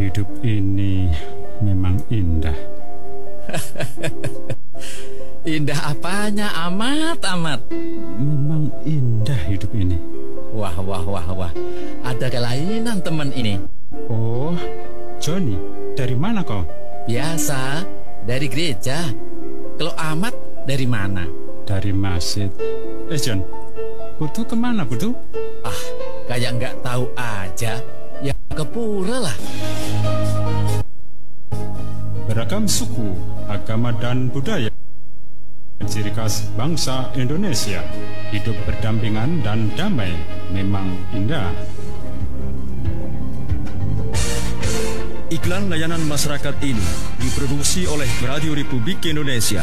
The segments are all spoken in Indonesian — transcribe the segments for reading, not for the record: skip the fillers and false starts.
Hidup ini memang indah. Indah apanya? Amat. Memang indah hidup ini. Wah. Ada kelainan teman ini. Oh, Johnny, dari mana kau? Biasa, dari gereja. Kalau amat, dari mana? Dari masjid. John, Putu kemana, Putu? Ah, kayak nggak tahu aja. Ya ke pura lah. Beragam suku, agama dan budaya, ciri khas bangsa Indonesia. Hidup berdampingan dan damai memang indah. Iklan layanan masyarakat ini diproduksi oleh Radio Republik Indonesia.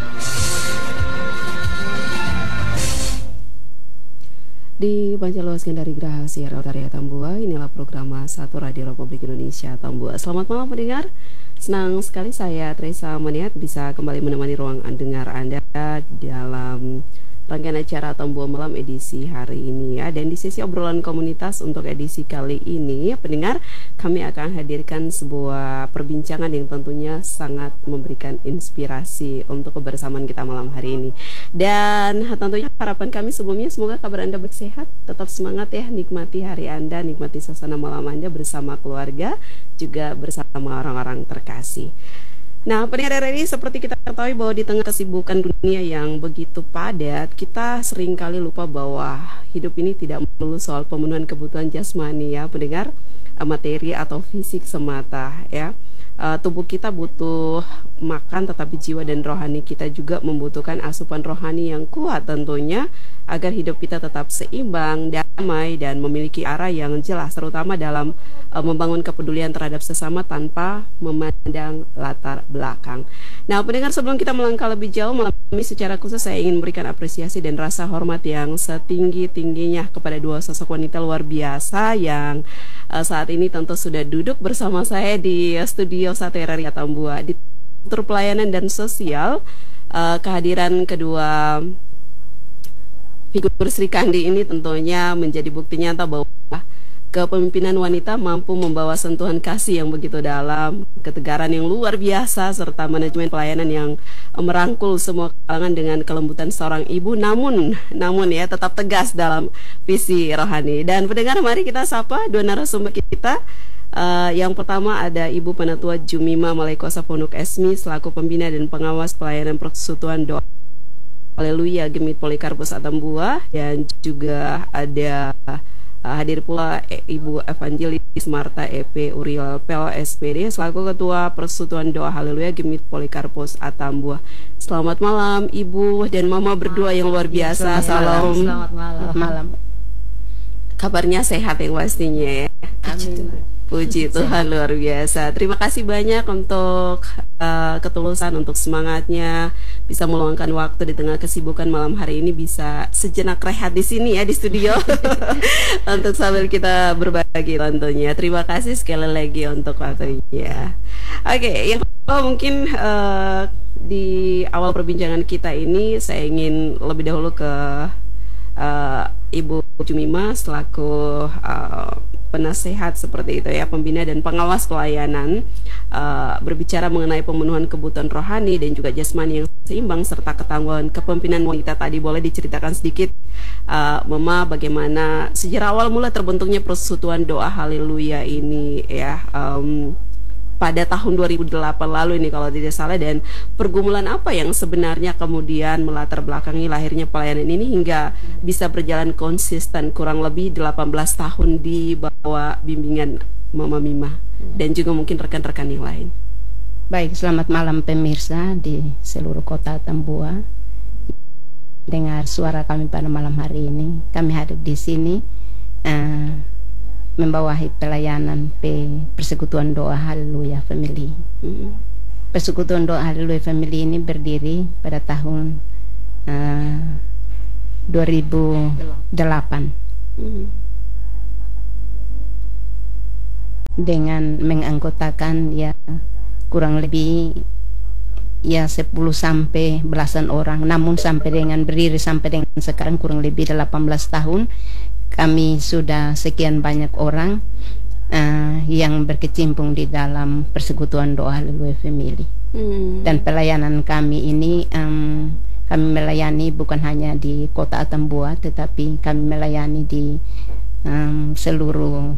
Dipancarluaskan dari Geraha Siar Otaria Tambua, inilah program Satu Radio Republik Indonesia Tambua. Selamat malam pendengar. Senang sekali saya Teresa Maniat bisa kembali menemani ruang dengar Anda dalam rangkaian acara Tambua Malam edisi hari ini ya. Dan di sesi obrolan komunitas untuk edisi kali ini, pendengar, kami akan hadirkan sebuah perbincangan yang tentunya sangat memberikan inspirasi untuk kebersamaan kita malam hari ini. Dan tentunya harapan kami sebelumnya semoga kabar Anda bersehat, tetap semangat ya, nikmati hari Anda, nikmati suasana malam Anda bersama keluarga, juga bersama orang-orang terkasih. Nah, pendengar RRI, seperti kita ketahui bahwa di tengah kesibukan dunia yang begitu padat, kita seringkali lupa bahwa hidup ini tidak melulu soal pemenuhan kebutuhan jasmani ya, pendengar, materi atau fisik semata ya. Tubuh kita butuh makan, tetapi jiwa dan rohani kita juga membutuhkan asupan rohani yang kuat tentunya, agar hidup kita tetap seimbang, damai, dan memiliki arah yang jelas, terutama dalam membangun kepedulian terhadap sesama tanpa memandang latar belakang. Nah, pendengar, sebelum kita melangkah lebih jauh, malam ini secara khusus saya ingin memberikan apresiasi dan rasa hormat yang setinggi-tingginya kepada dua sosok wanita luar biasa yang saat ini tentu sudah duduk bersama saya di studio Satu RRI Tambua. Di Tur Pelayanan dan Sosial, kehadiran kedua figur Sri Kandi ini tentunya menjadi bukti nyata bahwa kepemimpinan wanita mampu membawa sentuhan kasih yang begitu dalam, ketegaran yang luar biasa, serta manajemen pelayanan yang merangkul semua kalangan dengan kelembutan seorang ibu, namun ya tetap tegas dalam visi rohani. Dan pendengar, mari kita sapa dua narasumber kita. Yang pertama ada Ibu Penatua Jumima Malaikosa Pondok Esmi selaku pembina dan pengawas pelayanan persekutuan doa Haleluya Gemit Polikarpus Atambua, dan juga ada hadir pula Ibu Evangelis Marta EP Uriel Pel SPD selaku Ketua Persekutuan Doa Haleluya Gemit Polikarpus Atambua. Selamat malam Ibu dan Mama berdua yang luar biasa. Salam. Selamat malam. Kabarnya sehat yang pastinya ya. Amin. Puji Tuhan, luar biasa. Terima kasih banyak untuk ketulusan, untuk semangatnya, bisa meluangkan waktu di tengah kesibukan malam hari ini, bisa sejenak rehat di sini ya, di studio untuk sambil kita berbagi tentunya. Terima kasih sekali lagi untuk waktunya. Oke, yang pertama mungkin di awal perbincangan kita ini saya ingin lebih dahulu ke Ibu Jumima selaku penasehat seperti itu ya, pembina dan pengawas pelayanan, berbicara mengenai pemenuhan kebutuhan rohani dan juga jasmani yang seimbang serta ketangguhan kepemimpinan wanita tadi. Boleh diceritakan sedikit Mama bagaimana sejarah awal mula terbentuknya Persekutuan Doa Haleluya ini ya, pada tahun 2008 lalu ini kalau tidak salah, dan pergumulan apa yang sebenarnya kemudian melatar belakangi lahirnya pelayanan ini hingga bisa berjalan konsisten kurang lebih 18 tahun di bawah bimbingan Mama Mima dan juga mungkin rekan-rekan yang lain. Baik, selamat malam pemirsa di seluruh kota Tambua. Dengar suara kami pada malam hari ini. Kami hadir di sini membawahi pelayanan Persekutuan Doa Haleluya Family. Persekutuan Doa Haleluya Family ini berdiri pada tahun 2008 dengan menganggotakan ya kurang lebih ya 10 sampai belasan orang. Namun sampai dengan berdiri sampai dengan sekarang kurang lebih 18 tahun kami sudah sekian banyak orang yang berkecimpung di dalam persekutuan doa Haleluya Family. Dan pelayanan kami ini kami melayani bukan hanya di kota Atambua, tetapi kami melayani di seluruh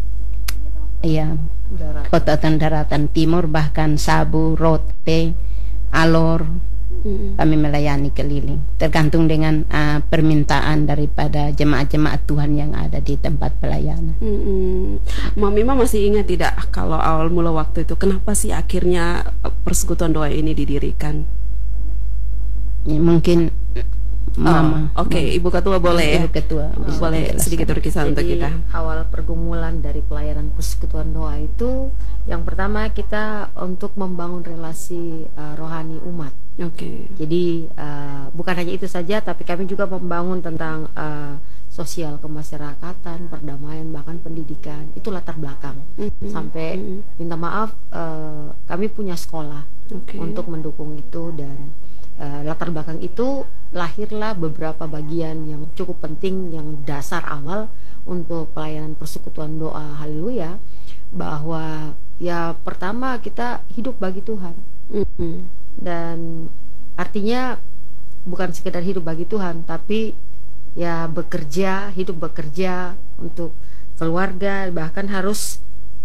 kota daratan timur, bahkan Sabu, Rote, Alor. Kami melayani keliling, tergantung dengan permintaan daripada jemaat-jemaat Tuhan yang ada di tempat pelayanan. Mama masih ingat tidak kalau awal mula waktu itu kenapa sih akhirnya persekutuan doa ini didirikan? Ya, mungkin Mama. Oke, Ibu Ketua boleh ya? Ibu Ketua boleh sedikit berkisah untuk kita. Awal pergumulan dari pelayanan persekutuan doa itu, yang pertama kita untuk membangun relasi rohani umat. Oke. Jadi bukan hanya itu saja, tapi kami juga membangun tentang sosial kemasyarakatan, perdamaian, bahkan pendidikan. Itu latar belakang. Sampai minta maaf, kami punya sekolah untuk mendukung itu, dan latar belakang itu lahirlah beberapa bagian yang cukup penting, yang dasar awal untuk pelayanan persekutuan doa Haleluya, bahwa ya pertama kita hidup bagi Tuhan. Dan artinya bukan sekedar hidup bagi Tuhan, tapi ya hidup bekerja untuk keluarga, bahkan harus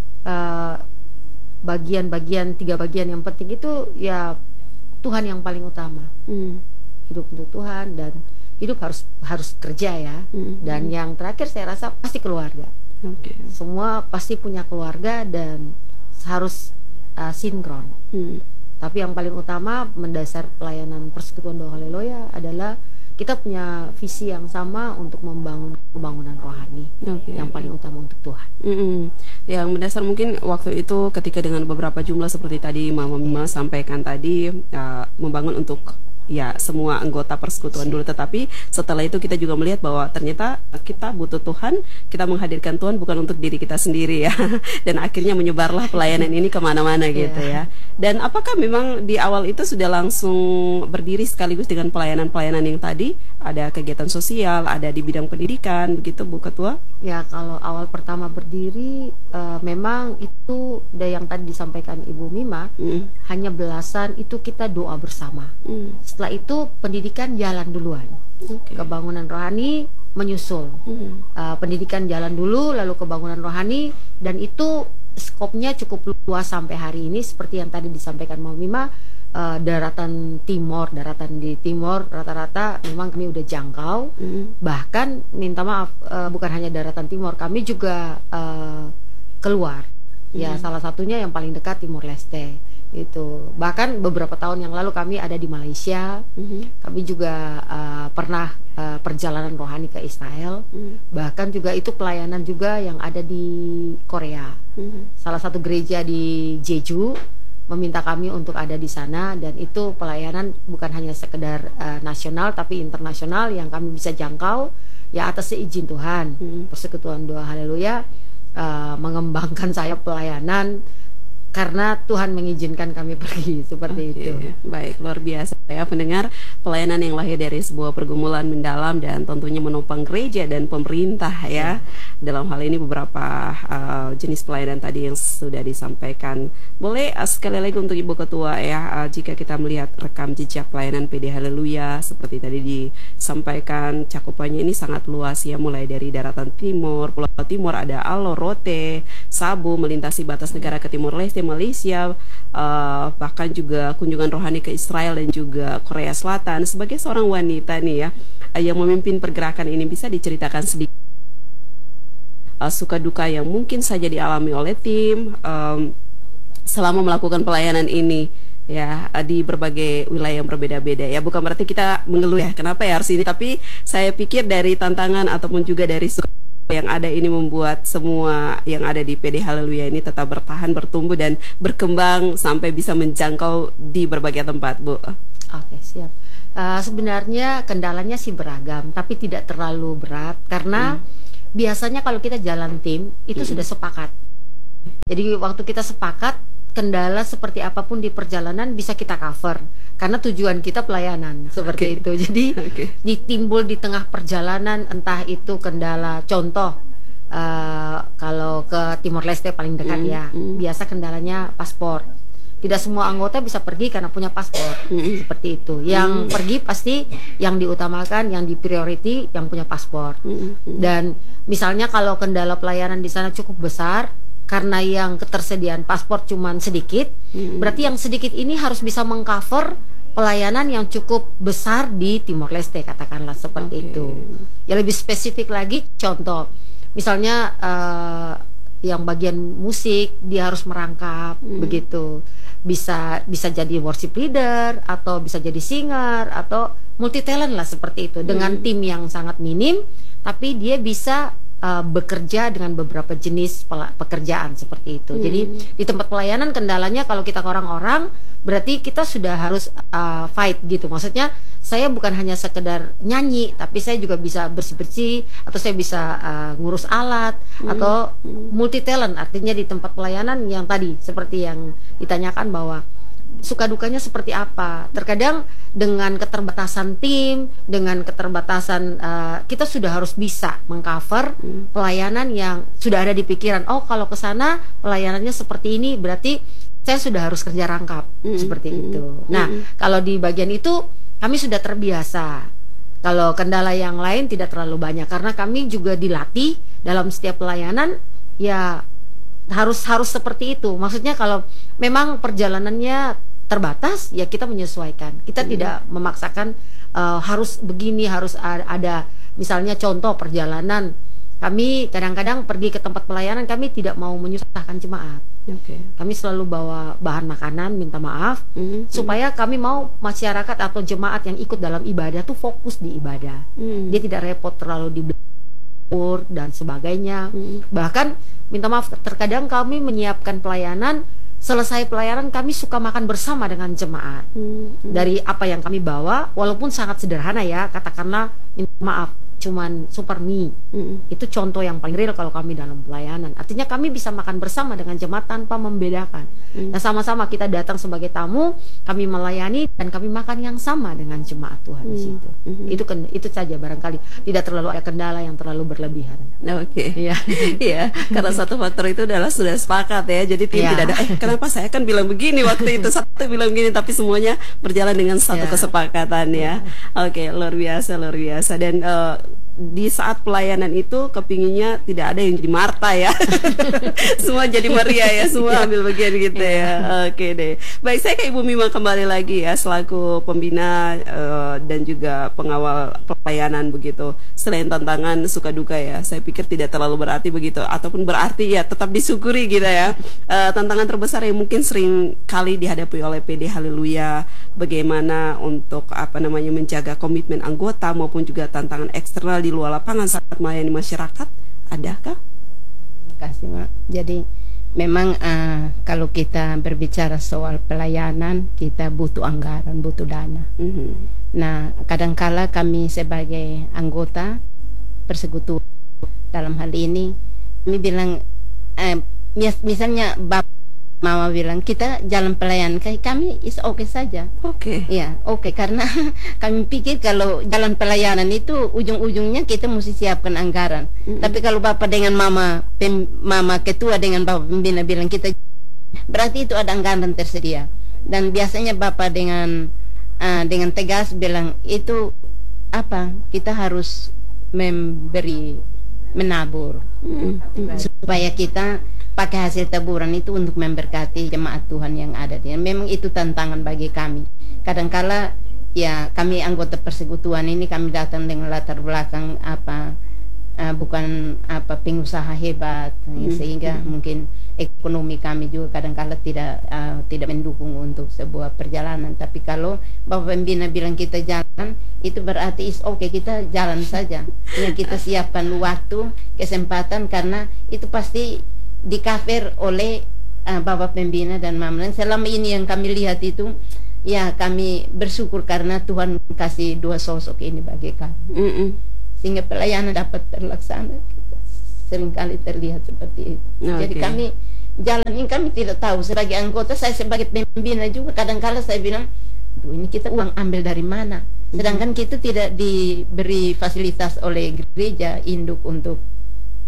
bagian-bagian, 3 bagian yang penting itu ya Tuhan yang paling utama. Hidup untuk Tuhan, dan hidup harus kerja ya. Dan yang terakhir saya rasa pasti keluarga. Semua pasti punya keluarga dan harus sinkron. Tapi yang paling utama mendasar pelayanan persekutuan doa Haleluya adalah kita punya visi yang sama untuk membangun kebangunan rohani yang paling utama untuk Tuhan. Yang mendasar mungkin waktu itu ketika dengan beberapa jumlah seperti tadi Mama Mima sampaikan tadi, membangun untuk ya semua anggota persekutuan dulu, tetapi setelah itu kita juga melihat bahwa ternyata kita butuh Tuhan, kita menghadirkan Tuhan bukan untuk diri kita sendiri ya, dan akhirnya menyebarlah pelayanan ini kemana-mana gitu ya. Dan apakah memang di awal itu sudah langsung berdiri sekaligus dengan pelayanan-pelayanan yang tadi, ada kegiatan sosial, ada di bidang pendidikan begitu Bu Ketua? Ya, kalau awal pertama berdiri memang itu yang tadi disampaikan Ibu Mima, hanya belasan, itu kita doa bersama. Setelah itu pendidikan jalan duluan, kebangunan rohani menyusul. Pendidikan jalan dulu, lalu kebangunan rohani, dan itu skopnya cukup luas sampai hari ini. Seperti yang tadi disampaikan Mama Mima, daratan di timur rata-rata memang kami udah jangkau. Bahkan minta maaf, bukan hanya daratan timur, kami juga keluar. Ya, salah satunya yang paling dekat Timor Leste itu. Bahkan beberapa tahun yang lalu kami ada di Malaysia. Kami juga pernah perjalanan rohani ke Israel. Bahkan juga itu pelayanan juga yang ada di Korea. Salah satu gereja di Jeju meminta kami untuk ada di sana, dan itu pelayanan bukan hanya sekedar nasional tapi internasional yang kami bisa jangkau ya atas seizin Tuhan. Persekutuan doa Haleluya mengembangkan sayap pelayanan karena Tuhan mengizinkan kami pergi seperti itu. Baik, luar biasa ya pendengar, pelayanan yang lahir dari sebuah pergumulan mendalam dan tentunya menopang gereja dan pemerintah ya. Dalam hal ini beberapa jenis pelayanan tadi yang sudah disampaikan. Boleh sekali lagi untuk Ibu Ketua ya, jika kita melihat rekam jejak pelayanan PD Haleluya seperti tadi disampaikan, cakupannya ini sangat luas ya, mulai dari daratan timur, Pulau Timur, ada Alor, Rote, Sabu, melintasi batas negara ke Timor Leste, Malaysia, bahkan juga kunjungan rohani ke Israel dan juga Korea Selatan. Sebagai seorang wanita nih ya, yang memimpin pergerakan ini, bisa diceritakan sedikit suka duka yang mungkin saja dialami oleh tim selama melakukan pelayanan ini ya di berbagai wilayah yang berbeda-beda ya. Bukan berarti kita mengeluh ya kenapa ya harus ini, tapi saya pikir dari tantangan ataupun juga dari suka yang ada ini membuat semua yang ada di PD Haleluya ini tetap bertahan, bertumbuh dan berkembang sampai bisa menjangkau di berbagai tempat, Bu. Oke, siap. Sebenarnya kendalanya sih beragam, tapi tidak terlalu berat karena biasanya kalau kita jalan tim itu sudah sepakat. Jadi waktu kita sepakat, kendala seperti apapun di perjalanan bisa kita cover karena tujuan kita pelayanan seperti itu. Jadi ditimbul di tengah perjalanan, entah itu kendala, contoh kalau ke Timor Leste paling dekat ya, biasa kendalanya paspor. Tidak semua anggota bisa pergi karena punya paspor, seperti itu. Yang pergi pasti yang diutamakan, yang di priority yang punya paspor. Dan misalnya kalau kendala pelayanan di sana cukup besar karena yang ketersediaan paspor cuman sedikit, berarti yang sedikit ini harus bisa mengcover pelayanan yang cukup besar di Timor Leste, katakanlah seperti itu. Ya lebih spesifik lagi, contoh, misalnya yang bagian musik dia harus merangkap, begitu. Bisa jadi worship leader atau bisa jadi singer atau multi talent lah seperti itu, dengan tim yang sangat minim tapi dia bisa bekerja dengan beberapa jenis pekerjaan seperti itu. Jadi di tempat pelayanan kendalanya kalau kita ke orang-orang berarti kita sudah harus fight gitu. Maksudnya saya bukan hanya sekedar nyanyi, tapi saya juga bisa bersih-bersih, atau saya bisa ngurus alat, atau multi talent. Artinya di tempat pelayanan yang tadi seperti yang ditanyakan bahwa suka dukanya seperti apa. Terkadang dengan keterbatasan tim, dengan keterbatasan kita sudah harus bisa mengcover pelayanan yang sudah ada di pikiran. Oh, kalau ke sana pelayanannya seperti ini, berarti saya sudah harus kerja rangkap seperti itu. Nah, kalau di bagian itu kami sudah terbiasa. Kalau kendala yang lain tidak terlalu banyak karena kami juga dilatih dalam setiap pelayanan ya harus seperti itu. Maksudnya kalau memang perjalanannya terbatas ya kita menyesuaikan. Kita tidak memaksakan harus begini, harus ada misalnya contoh perjalanan. Kami kadang-kadang pergi ke tempat pelayanan, kami tidak mau menyusahkan jemaat. Kami selalu bawa bahan makanan, minta maaf, supaya kami mau masyarakat atau jemaat yang ikut dalam ibadah tuh fokus di ibadah. Dia tidak repot terlalu di dan sebagainya. Bahkan minta maaf, terkadang kami menyiapkan pelayanan, selesai pelayanan kami suka makan bersama dengan jemaat. Dari apa yang kami bawa, walaupun sangat sederhana ya, katakanlah minta maaf cuman super mie. Itu contoh yang paling real kalau kami dalam pelayanan. Artinya kami bisa makan bersama dengan jemaat tanpa membedakan. Nah, sama-sama kita datang sebagai tamu, kami melayani dan kami makan yang sama dengan jemaat Tuhan di situ. Itu saja barangkali tidak terlalu ada kendala yang terlalu berlebihan. Iya. Iya, karena satu faktor itu adalah sudah sepakat ya. Jadi tidak ada kenapa saya kan bilang begini waktu itu, satu bilang begini, tapi semuanya berjalan dengan satu kesepakatan ya. Luar biasa. Dan di saat pelayanan itu kepinginnya tidak ada yang jadi Marta ya. Semua jadi Maria ya, semua ambil bagian gitu ya. Oke deh. Baik, saya ke Ibu Mima kembali lagi ya, selaku pembina dan juga pengawal pelayanan begitu. Selain tantangan suka duka ya, saya pikir tidak terlalu berarti begitu, ataupun berarti ya tetap disyukuri gitu ya. Tantangan terbesar yang mungkin sering kali dihadapi oleh PD Haleluya, bagaimana untuk menjaga komitmen anggota maupun juga tantangan eksternal di luar lapangan saat melayani masyarakat, adakah? Terima kasih, Mak. Jadi memang kalau kita berbicara soal pelayanan, kita butuh anggaran, butuh dana. Nah, kadangkala kami sebagai anggota persekutuan dalam hal ini, kami bilang misalnya Mama bilang kita jalan pelayanan, kami is okay saja. Ya, karena kami pikir kalau jalan pelayanan itu ujung-ujungnya kita mesti siapkan anggaran. Tapi kalau Bapak dengan Mama ketua dengan Bapak pembina bilang kita, berarti itu ada anggaran tersedia. Dan biasanya Bapak dengan tegas bilang itu kita harus menabur supaya kita pakai hasil taburan itu untuk memberkati jemaat Tuhan yang ada. Dan memang itu tantangan bagi kami. Kadangkala ya kami anggota persekutuan ini kami datang dengan latar belakang bukan pengusaha hebat, sehingga mungkin ekonomi kami juga kadangkala tidak mendukung untuk sebuah perjalanan. Tapi kalau Bapak Pembina bilang kita jalan, itu berarti kita jalan saja. Ya, kita siapkan waktu, kesempatan, karena itu pasti di-cover oleh Bapak Pembina dan Mama. Selama ini yang kami lihat itu, ya kami bersyukur karena Tuhan kasih dua sosok ini bagi kami. Sehingga pelayanan dapat terlaksana. Seringkali terlihat seperti itu. Jadi kami jalan ini kami tidak tahu. Sebagai anggota, saya sebagai pembina juga kadang-kala saya bilang, ini kita uang ambil dari mana? Sedangkan kita tidak diberi fasilitas oleh gereja induk untuk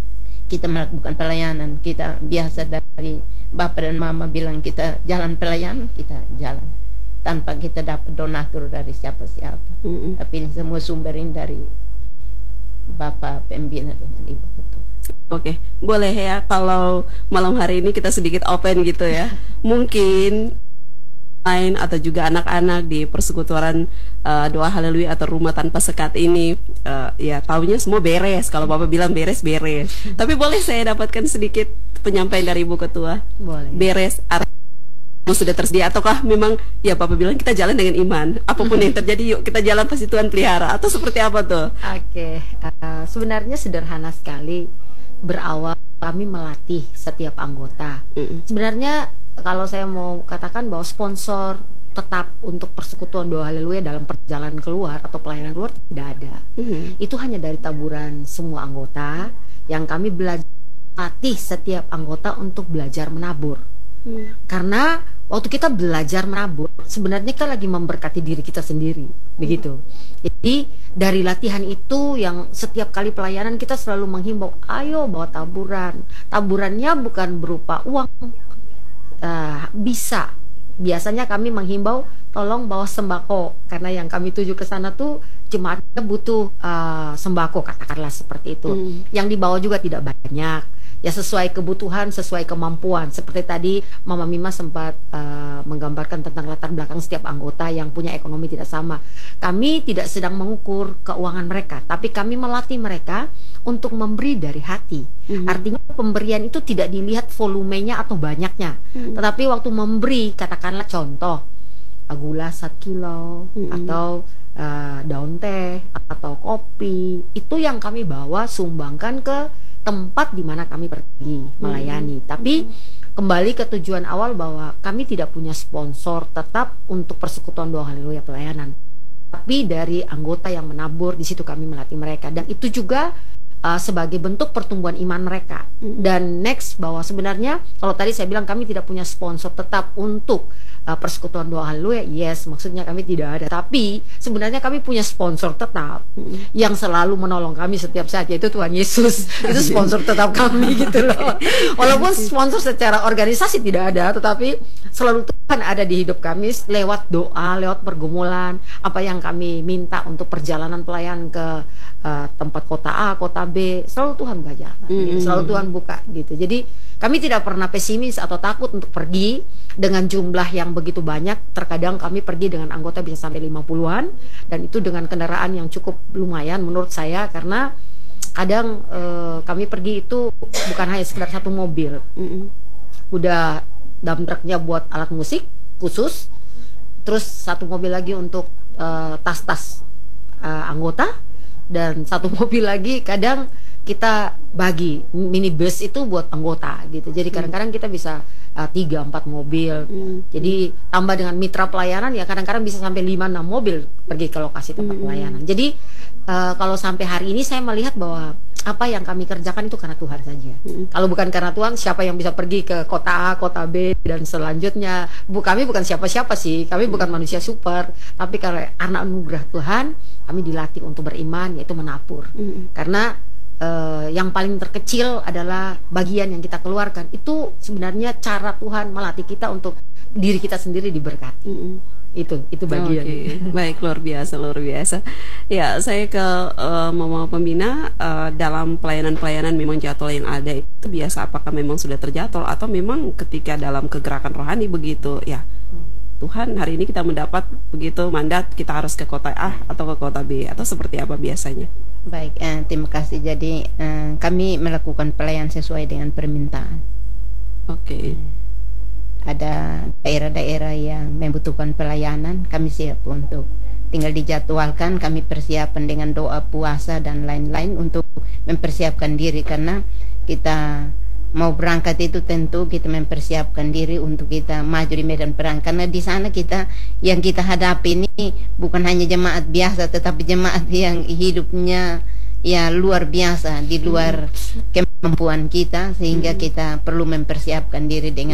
kita melakukan pelayanan. Kita biasa dari Bapak dan Mama bilang kita jalan pelayanan, kita jalan tanpa kita dapat donatur dari siapa-siapa. Tapi ini semua sumberin dari Bapak Pembina dengan Ibu Ketua. Oke, boleh ya kalau malam hari ini kita sedikit open gitu ya. Mungkin lain atau juga anak-anak di persekutuan Doa Haleluya atau Rumah Tanpa Sekat ini ya taunya semua beres. Kalau Bapak bilang beres. Tapi boleh saya dapatkan sedikit penyampaian dari Ibu Ketua? Boleh. Beres sudah tersedia ataukah memang ya Bapak bilang kita jalan dengan iman, apapun yang terjadi yuk kita jalan pasti Tuhan pelihara, atau seperti apa tuh? Oke, sebenarnya sederhana sekali. Berawal kami melatih setiap anggota. Sebenarnya kalau saya mau katakan bahwa sponsor tetap untuk persekutuan Doa Haleluya dalam perjalanan keluar atau pelayanan keluar tidak ada. Itu hanya dari taburan semua anggota yang kami latih setiap anggota untuk belajar menabur. Karena waktu kita belajar menabur, sebenarnya kan lagi memberkati diri kita sendiri, begitu. Jadi dari latihan itu yang setiap kali pelayanan kita selalu menghimbau, ayo bawa taburan. Taburannya bukan berupa uang, bisa. Biasanya kami menghimbau tolong bawa sembako, karena yang kami tuju ke sana tuh jemaatnya butuh sembako, katakanlah seperti itu. Yang dibawa juga tidak banyak. Ya sesuai kebutuhan, sesuai kemampuan. Seperti tadi Mama Mima sempat menggambarkan tentang latar belakang setiap anggota yang punya ekonomi tidak sama. Kami tidak sedang mengukur keuangan mereka, tapi kami melatih mereka untuk memberi dari hati. Artinya pemberian itu tidak dilihat volumenya atau banyaknya, tetapi waktu memberi, katakanlah contoh gula 1 kilo atau daun teh atau kopi, itu yang kami bawa sumbangkan ke tempat di mana kami pergi melayani. Tapi kembali ke tujuan awal bahwa kami tidak punya sponsor tetap untuk persekutuan Doa Haleluya pelayanan. Tapi dari anggota yang menabur, di situ kami melatih mereka, dan itu juga sebagai bentuk pertumbuhan iman mereka. Dan next, bahwa sebenarnya kalau tadi saya bilang kami tidak punya sponsor tetap untuk persekutuan Doa Haleluya, yes, maksudnya kami tidak ada. Tapi sebenarnya kami punya sponsor tetap yang selalu menolong kami setiap saat, yaitu Tuhan Yesus. Itu sponsor tetap kami gitu loh. Walaupun sponsor secara organisasi tidak ada, tetapi selalu Tuhan ada di hidup kami lewat doa, lewat pergumulan, apa yang kami minta untuk perjalanan pelayanan ke tempat kota A, kota B, selalu Tuhan buka jalan, gitu. Selalu Tuhan buka gitu. Jadi kami tidak pernah pesimis atau takut untuk pergi dengan jumlah yang begitu banyak. Terkadang kami pergi dengan anggota bisa sampai 50-an, dan itu dengan kendaraan yang cukup lumayan menurut saya, karena kadang kami pergi itu bukan hanya sekedar satu mobil, udah dump truknya buat alat musik khusus, terus satu mobil lagi untuk tas-tas anggota, dan satu mobil lagi kadang kita bagi minibus itu buat anggota gitu. Jadi kadang-kadang kita bisa 3-4 mobil. Jadi tambah dengan mitra pelayanan ya kadang-kadang bisa sampai 5-6 mobil pergi ke lokasi tempat pelayanan. Jadi kalau sampai hari ini saya melihat bahwa apa yang kami kerjakan itu karena Tuhan saja. Kalau bukan karena Tuhan, siapa yang bisa pergi ke kota A, kota B, dan selanjutnya? Kami bukan siapa-siapa sih. Kami bukan manusia super. Tapi karena anugerah Tuhan, kami dilatih untuk beriman, yaitu menabur. Karena yang paling terkecil adalah bagian yang kita keluarkan. Itu sebenarnya cara Tuhan melatih kita untuk diri kita sendiri diberkati. Itu bagian. Baik, luar biasa. Ya, saya ke Mama Pembina, dalam pelayanan memang jadwal yang ada itu biasa, apakah memang sudah terjadwal atau memang ketika dalam kegerakan rohani begitu ya, Tuhan hari ini kita mendapat begitu mandat kita harus ke kota A atau ke kota B, atau seperti apa biasanya? Baik, terima kasih. Jadi kami melakukan pelayanan sesuai dengan permintaan. Oke. Ada daerah-daerah yang membutuhkan pelayanan, kami siap untuk tinggal dijadwalkan. Kami persiapan dengan doa, puasa, dan lain-lain untuk mempersiapkan diri, karena kita mau berangkat itu tentu kita mempersiapkan diri untuk kita maju di medan perang, karena di sana yang kita hadapi ini bukan hanya jemaat biasa, tetapi jemaat yang hidupnya ya luar biasa, di luar kemampuan kita, sehingga kita perlu mempersiapkan diri dengan